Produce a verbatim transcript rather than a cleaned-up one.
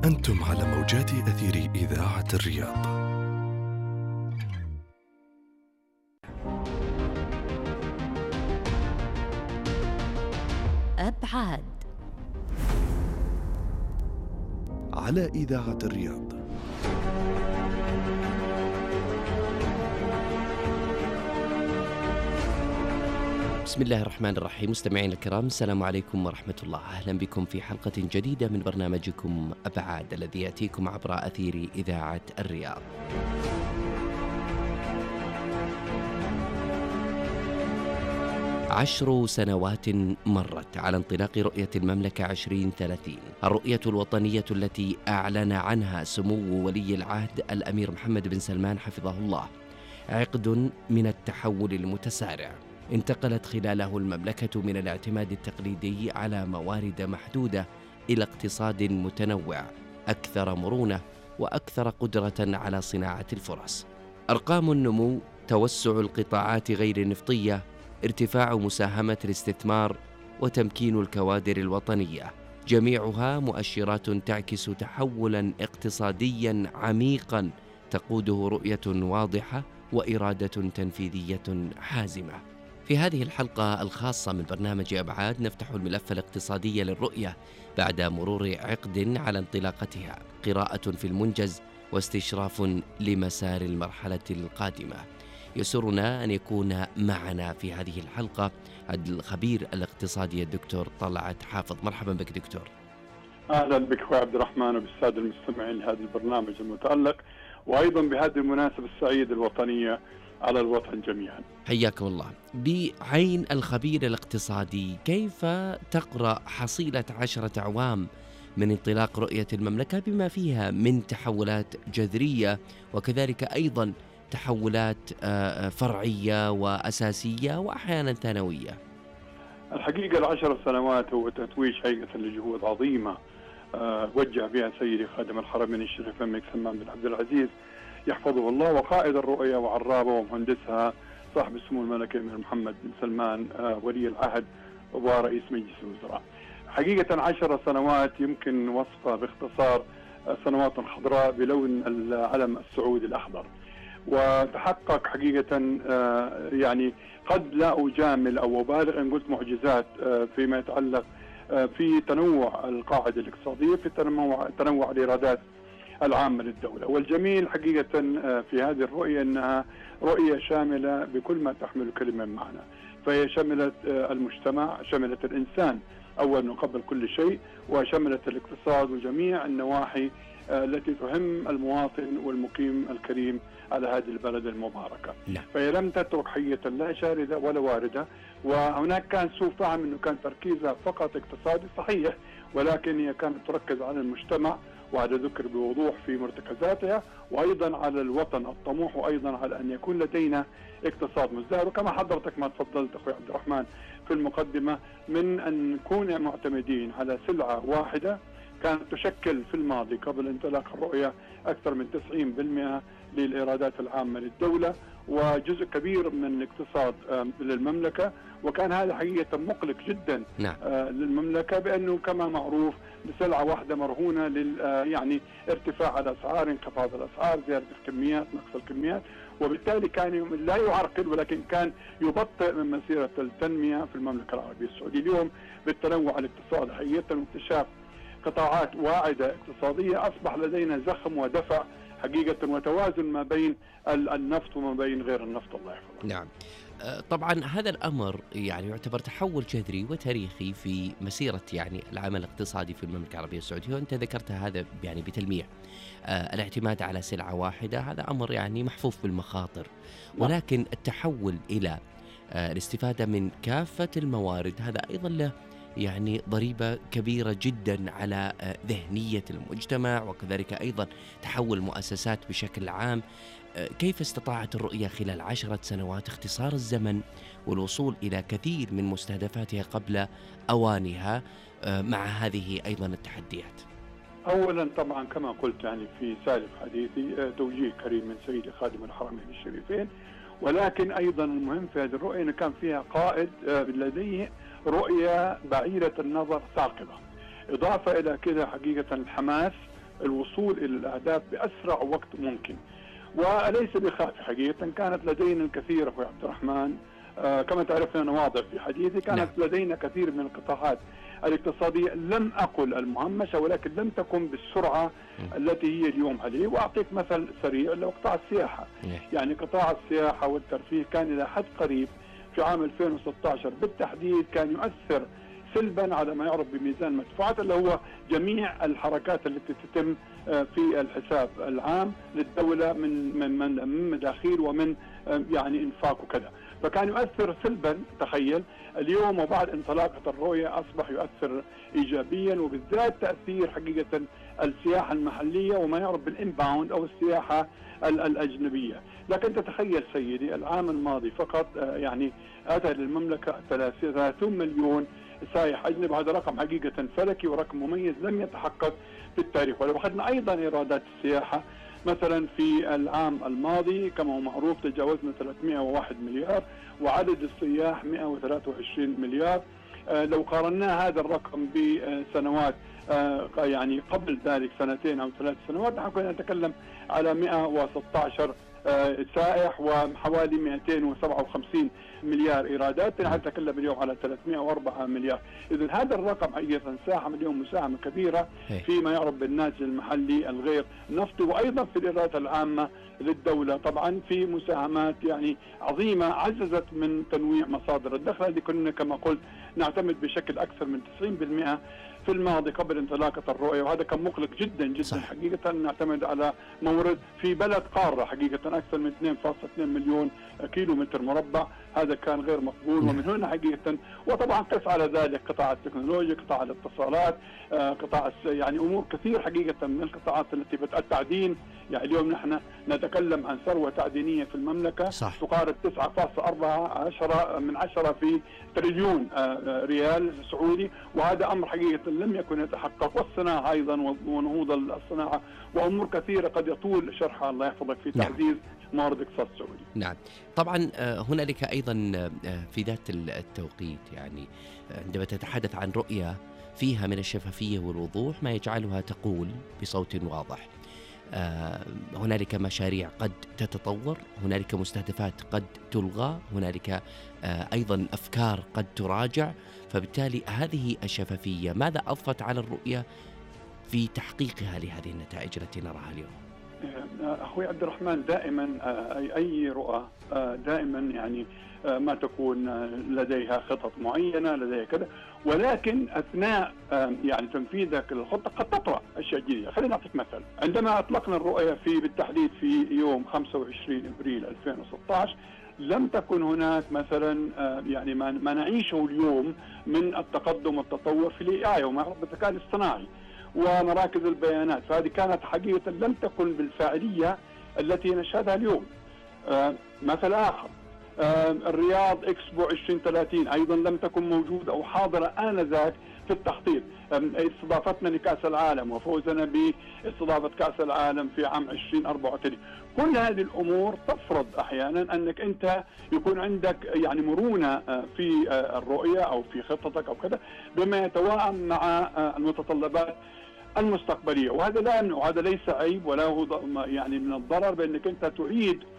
أنتم على موجات أثير إذاعة الرياض. أبعاد على إذاعة الرياض. بسم الله الرحمن الرحيم. مستمعين الكرام، السلام عليكم ورحمة الله. أهلا بكم في حلقة جديدة من برنامجكم أبعاد الذي يأتيكم عبر أثير إذاعة الرياض. عشر سنوات مرت على انطلاق رؤية المملكة عشرين ثلاثين، الرؤية الوطنية التي أعلن عنها سمو ولي العهد الأمير محمد بن سلمان حفظه الله، عقد من التحول المتسارع انتقلت خلاله المملكة من الاعتماد التقليدي على موارد محدودة إلى اقتصاد متنوع أكثر مرونة وأكثر قدرة على صناعة الفرص. أرقام النمو، توسع القطاعات غير النفطية، ارتفاع مساهمة الاستثمار، وتمكين الكوادر الوطنية، جميعها مؤشرات تعكس تحولا اقتصاديا عميقا تقوده رؤية واضحة وإرادة تنفيذية حازمة. في هذه الحلقة الخاصة من برنامج أبعاد نفتح الملف الاقتصادي للرؤية بعد مرور عقد على انطلاقتها، قراءة في المنجز واستشراف لمسار المرحلة القادمة. يسرنا أن يكون معنا في هذه الحلقة الخبير الاقتصادي الدكتور طلعت حافظ. مرحبا بك دكتور. أهلا بك أخوي عبد الرحمن وبالسادة المستمعين لهذا البرنامج المتألق، وأيضا بهذه المناسبة السعيدة الوطنية على الوطن جميعا. حياكم الله. بعين الخبير الاقتصادي، كيف تقرأ حصيلة عشرة أعوام من انطلاق رؤية المملكة بما فيها من تحولات جذرية وكذلك أيضا تحولات فرعية وأساسية وأحيانا ثانوية؟ الحقيقة العشر سنوات هو تتويج هيئة لجهود عظيمة وجه بها سيدي خادم الحرمين الشريف الملك سلمان بن عبد العزيز يحفظه الله، وقائد الرؤية وعرابة ومهندسها صاحب السمو الملكي الأمير محمد بن سلمان ولي العهد ورئيس مجلس الوزراء. حقيقة عشر سنوات يمكن وصفها باختصار سنوات خضراء بلون العلم السعودي الأخضر، وتحقق حقيقة يعني قد لا أجامل أو أبالغ إن قلت معجزات فيما يتعلق في تنوع القاعدة الاقتصادية، في تنوع تنوع الإيرادات العامة للدولة. والجميل حقيقة في هذه الرؤية أنها رؤية شاملة بكل ما تحمل كلمة معنى، فهي شملت المجتمع، شملت الإنسان أولا وقبل كل شيء، وشملت الاقتصاد وجميع النواحي التي تهم المواطن والمقيم الكريم على هذه البلد المباركة. لا. فهي لم تترك حية لا شاردة ولا واردة، وهناك كان سوء فهم أنه كان تركيزها فقط اقتصادي صحيح، ولكن هي كانت تركز على المجتمع وهذا ذكر بوضوح في مرتكزاتها، وأيضا على الوطن الطموح، وأيضا على أن يكون لدينا اقتصاد مزدهر. وكما حضرتك ما تفضلت أخوي عبد الرحمن في المقدمة، من أن نكون معتمدين على سلعة واحدة كانت تشكل في الماضي قبل انطلاق الرؤية أكثر من تسعين بالمئة للإيرادات العامة للدولة وجزء كبير من الاقتصاد للمملكة، وكان هذا حقيقة مقلق جدا. نعم. للمملكة، بأنه كما معروف بسلعة واحدة مرهونة لل يعني ارتفاع الأسعار، انخفاض الأسعار، زيادة الكميات، نقص الكميات، وبالتالي كان لا يعرقل ولكن كان يبطئ من مسيرة التنمية في المملكة العربية السعودية. اليوم بالتنوع الاقتصادي حقيقة واكتشاف قطاعات واعدة اقتصادية أصبح لدينا زخم ودفع حقيقة وتوازن ما بين النفط وما بين غير النفط. الله يحفظه. نعم. طبعا هذا الأمر يعني يعتبر تحول جذري وتاريخي في مسيرة يعني العمل الاقتصادي في المملكة العربية السعودية، وأنت ذكرت هذا يعني بتلميح. الاعتماد على سلعة واحدة هذا أمر يعني محفوف بالمخاطر، ولكن التحول إلى الاستفادة من كافة الموارد هذا أيضا له يعني ضريبة كبيرة جدا على ذهنية المجتمع، وكذلك أيضا تحول المؤسسات بشكل عام. كيف استطاعت الرؤية خلال عشرة سنوات اختصار الزمن والوصول إلى كثير من مستهدفاتها قبل أوانها مع هذه أيضا التحديات؟ أولا طبعا كما قلت يعني في سالف حديثي توجيه كريم من سيدي خادم الحرمين الشريفين، ولكن أيضا المهم في هذه الرؤية أن كان فيها قائد لديه رؤية بعيدة النظر ثاقبة، إضافة إلى كده حقيقة الحماس الوصول إلى الأهداف بأسرع وقت ممكن. وليس بخافي حقيقة، كانت لدينا الكثير أخوي عبد الرحمن، آه كما تعرف أنا واضح في حديثي، كانت نعم. لدينا كثير من القطاعات الاقتصادية لم أقل المهمشة، ولكن لم تكن بالسرعة م. التي هي اليوم عليه. وأعطيك مثل سريع لقطاع السياحة. م. يعني قطاع السياحة والترفيه كان إلى حد قريب في عام ألفين وستة عشر بالتحديد كان يؤثر سلبا على ما يعرف بميزان المدفوعات، اللي هو جميع الحركات التي تتم في الحساب العام للدولة من من من مداخيل ومن يعني انفاق وكذا، فكان يؤثر سلبا. تخيل اليوم وبعد انطلاقة الرؤية أصبح يؤثر إيجابيا، وبالذات تأثير حقيقة السياحة المحلية وما يعرف بالإنباوند أو السياحة الأجنبية. لكن تتخيل سيدي العام الماضي فقط يعني أتى للمملكة ثلاثين مليون سائح أجنبي، هذا رقم حقيقة فلكي ورقم مميز لم يتحقق في التاريخ. ولو أخذنا أيضا إيرادات السياحة مثلا في العام الماضي كما هو معروف تجاوزنا ثلاثمائة وواحد مليار، وعدد السياح مائة وثلاثة وعشرين مليار. آه لو قارنا هذا الرقم بسنوات آه يعني قبل ذلك سنتين أو ثلاث سنوات نحن كنا نتكلم على مائة وستة عشر آه سائح وحوالي مئتين وسبعة وخمسين مليار إيرادات. نحن نتكلم اليوم على ثلاثمائة وأربعة مليار. إذن هذا الرقم حقيقة ساهم اليوم مساهمة كبيرة فيما يعرف بالناتج المحلي الغير نفطي، وأيضا في الإيرادات العامة للدولة طبعا في مساهمات يعني عظيمة عززت من تنويع مصادر الدخل التي كنا كما قلت نعتمد بشكل أكثر من تسعين بالمئة في الماضي قبل انطلاقة الرؤية، وهذا كان مقلق جدا جدا. صح. حقيقة نعتمد على مورد في بلد قارة حقيقة أكثر من اثنين فاصلة اثنين مليون كيلو متر مربع، هذا كان غير مقبول. ومن هنا حقيقة وطبعا قس على ذلك قطاع التكنولوجيا، قطاع الاتصالات، قطاع يعني أمور كثير حقيقة من القطاعات التي التعدين. يعني اليوم نحن نتكلم عن ثروة تعدينية في المملكة صح. تقارب تسعة فاصلة أربعة من عشرة في تريليون ريال سعودي، وهذا أمر حقيقة لم يكن يتحقق. والصناعة أيضا ونهوض الصناعة وأمور كثيرة قد يطول شرحها الله يحفظك في تعزيز موارد الاقتصاد السعودي. نعم طبعا هنالك أيضا في ذات التوقيت يعني عندما تتحدث عن رؤية فيها من الشفافية والوضوح ما يجعلها تقول بصوت واضح هنالك مشاريع قد تتطور، هنالك مستهدفات قد تلغى، هنالك أيضا أفكار قد تراجع، فبالتالي هذه الشفافية ماذا أضفت على الرؤية في تحقيقها لهذه النتائج التي نراها اليوم؟ أخوي عبد الرحمن دائما أي رؤى دائما يعني ما تكون لديها خطط معينة لديها كذا، ولكن أثناء يعني تنفيذك للخطة قد تطرأ أشياء جديدة. خلينا نعطيك مثل. عندما أطلقنا الرؤية في بالتحديد في يوم خمسة وعشرين أبريل ألفين وستة عشر لم تكن هناك مثلا يعني ما نعيشه اليوم من التقدم والتطور في الاي اي وما يعرف بالذكاء الاصطناعي ومراكز البيانات، فهذه كانت حقيقة لم تكن بالفاعلية التي نشهدها اليوم. آه مثل آخر آه الرياض إكسبو عشرين ثلاثين أيضا لم تكن موجودة أو حاضرة آنذاك في التخطيط. استضافتنا لكأس العالم وفوزنا باستضافة كأس العالم في عام عشرين أربعة وثلاثين، كل هذه الأمور تفرض أحيانا أنك أنت يكون عندك يعني مرونة في الرؤية أو في خطتك أو كذا بما يتوائم مع المتطلبات المستقبلية. وهذا لا وهذا ليس عيب ولا هو يعني من الضرر بأنك أنت تعيد